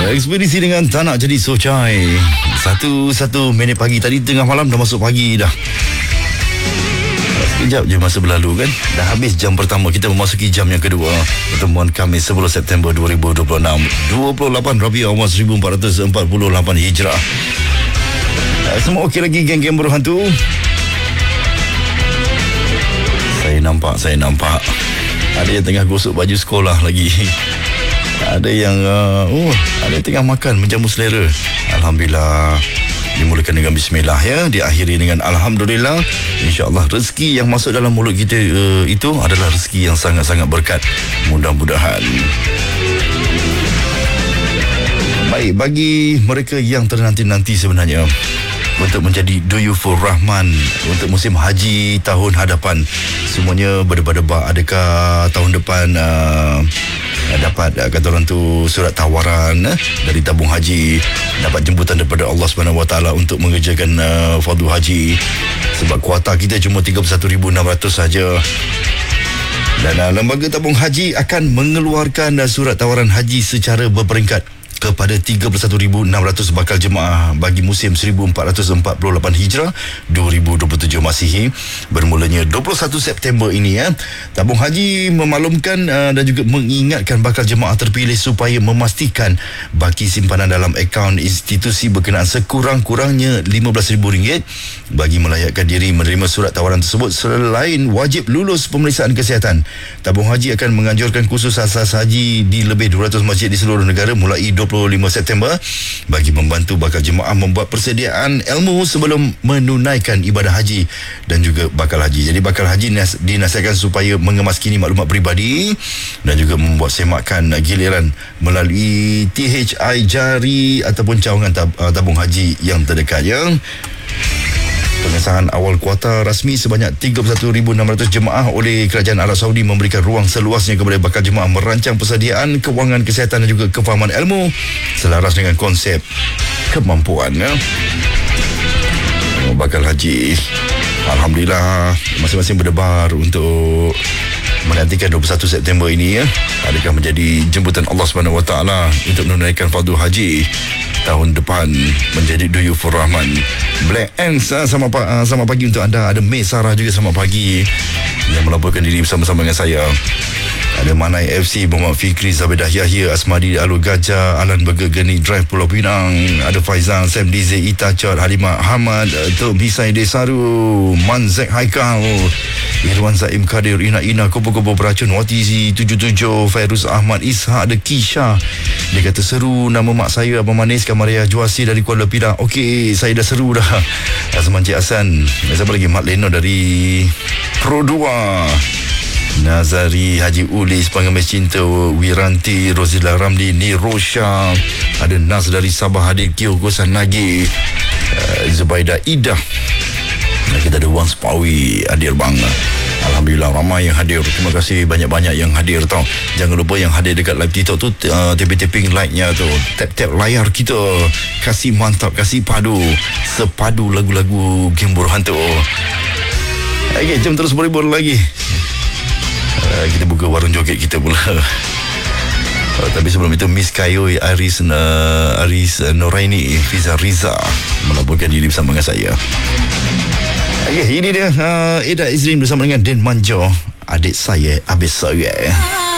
Ekspedisi dengan tak nak jadi socai. Satu minit pagi tadi, tengah malam dah masuk pagi dah. Sekejap je masa berlalu kan. Dah habis jam pertama, kita memasuki jam yang kedua. Pertemuan Khamis 10 September 2026, 28 Rabiul Awal 1448 Hijrah. Semua okey lagi geng-geng berhantu? Saya nampak ada yang tengah gosok baju sekolah lagi. Ada yang ada yang tengah makan menjamu selera. Alhamdulillah. Dimulakan dengan bismillah ya, diakhiri dengan alhamdulillah. InsyaAllah rezeki yang masuk dalam mulut kita itu adalah rezeki yang sangat-sangat berkat. Mudah-mudahan. Baik, bagi mereka yang ternanti-nanti sebenarnya untuk menjadi duyufur rahman untuk musim haji tahun hadapan, semuanya berdebar-debar adakah tahun depan dapat kata orang tu surat tawaran dari tabung haji, dapat jemputan daripada Allah Subhanahu Wa Taala untuk mengerjakan fardu haji, sebab kuota kita cuma 31,600 saja. Dan lembaga tabung haji akan mengeluarkan surat tawaran haji secara berperingkat kepada 31,600 bakal jemaah bagi musim 1448 Hijrah 2027 Masihi, bermulanya 21 September ini ya. Tabung haji memaklumkan dan juga mengingatkan bakal jemaah terpilih supaya memastikan baki simpanan dalam akaun institusi berkenaan sekurang-kurangnya RM15,000 bagi melayakkan diri menerima surat tawaran tersebut. Selain wajib lulus pemeriksaan kesihatan, tabung haji akan menganjurkan kursus asas haji di lebih 200 masjid di seluruh negara mulai 25 September bagi membantu bakal jemaah membuat persediaan ilmu sebelum menunaikan ibadah haji dan juga bakal haji. Jadi bakal haji dinasihatkan supaya mengemas kini maklumat peribadi dan juga membuat semakan giliran melalui THI jari ataupun cawangan tabung haji yang terdekat ya. Pengesahan awal kuota rasmi sebanyak 31,600 jemaah oleh Kerajaan Arab Saudi memberikan ruang seluasnya kepada bakal jemaah merancang persediaan kewangan kesihatan dan juga kefahaman ilmu selaras dengan konsep kemampuan ya. Bakal haji, alhamdulillah masing-masing berdebar untuk menantikan 21 September ini ya. Adakah menjadi jemputan Allah Subhanahu Wa Taala untuk menunaikan fardu haji tahun depan, menjadi duyufur rahman. Black Ants sama pagi untuk anda. Ada May Sarah juga sama pagi yang melaporkan diri bersama-sama dengan saya. Ada Manai FC, Muhammad Fikri, Zabedah Yahya, Asmadi, Alur Gajah, Alan Burger Geni Drive Pulau Pinang. Ada Faizal, Sam Dize, Ita Chot, Halimah Ahmad, Tok Hisai Desaru, Manzek Haikal, Irwan Zaim Kadir, Ina Kopo-Kopo Beracun, Wati 77, Fairuz Ahmad, Ishak, ada Kisha. Dia kata seru nama mak saya Abang Manis Kamaria Juasi dari Kuala Pinang. Okey, saya dah seru dah. Azman Cik Hasan. Siapa lagi? Mat Leno dari Pro 2. Nazari Haji Ulis, Pengemis Cinta, Wiranti, Rozila Ramli, Nirosha. Ada Nas dari Sabah, Hadir Kio Kosan Nagi, Zubaida Ida. Kita ada Wang Sepawi hadir bang. Alhamdulillah ramai yang hadir. Terima kasih banyak-banyak yang hadir tau. Jangan lupa yang hadir dekat live TikTok tu, tapping like-nya tu, tap layar kita. Kasih mantap, kasih padu, sepadu lagu-lagu Game Berhantu. Okay, jom terus berhibur lagi. Kita buka warung joget kita pula. Tapi sebelum itu, Miss Kayo, Aris Noraini, Fiza Riza melaporkan diri bersama dengan saya. Okay, ini dia Ida Izrin bersama dengan Den Manjo, adik saya, habis saya.